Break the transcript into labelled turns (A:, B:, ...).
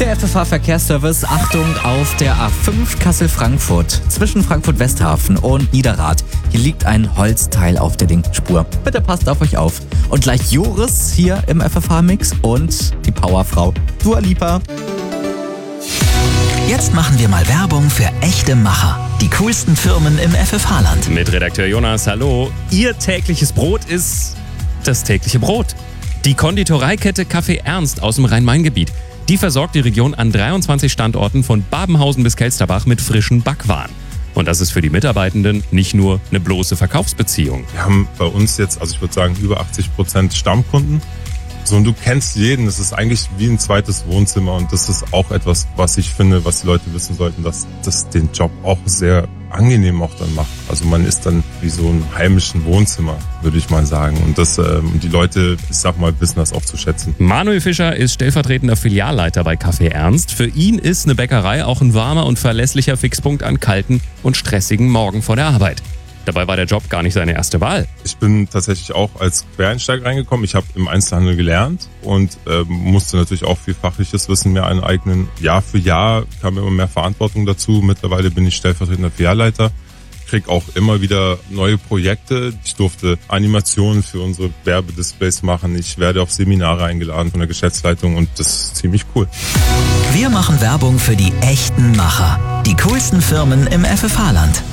A: Der FFH-Verkehrsservice, Achtung, auf der A5 Kassel-Frankfurt zwischen Frankfurt-Westhafen und Niederrad. Hier liegt ein Holzteil auf der linken Spur. Bitte passt auf euch auf. Und gleich Joris hier im FFH-Mix und die Powerfrau Dua Lipa.
B: Jetzt machen wir mal Werbung für echte Macher. Die coolsten Firmen im FFH-Land.
C: Mit Redakteur Jonas, hallo. Ihr tägliches Brot ist das tägliche Brot. Die Konditoreikette Café Ernst aus dem Rhein-Main-Gebiet. Die versorgt die Region an 23 Standorten von Babenhausen bis Kelsterbach mit frischen Backwaren. Und das ist für die Mitarbeitenden nicht nur eine bloße Verkaufsbeziehung.
D: Wir haben bei uns jetzt, ich würde sagen, über 80% Stammkunden. So, und du kennst jeden. Das ist eigentlich wie ein zweites Wohnzimmer. Und das ist auch etwas, was ich finde, was die Leute wissen sollten, dass das den Job auch sehr angenehm auch dann macht. Also man ist dann wie so ein heimischen Wohnzimmer, würde ich mal sagen. Und die Leute, ich sag mal, wissen das auch zu schätzen.
C: Manuel Fischer ist stellvertretender Filialleiter bei Café Ernst. Für ihn ist eine Bäckerei auch ein warmer und verlässlicher Fixpunkt an kalten und stressigen Morgen vor der Arbeit. Dabei war der Job gar nicht seine erste Wahl.
D: Ich bin tatsächlich auch als Quereinsteiger reingekommen. Ich habe im Einzelhandel gelernt und musste natürlich auch viel fachliches Wissen mehr aneignen. Jahr für Jahr kam immer mehr Verantwortung dazu. Mittlerweile bin ich stellvertretender Filialleiter. Krieg auch immer wieder neue Projekte. Ich durfte Animationen für unsere Werbedisplays machen. Ich werde auf Seminare eingeladen von der Geschäftsleitung und das ist ziemlich cool.
B: Wir machen Werbung für die echten Macher. Die coolsten Firmen im FFH-Land.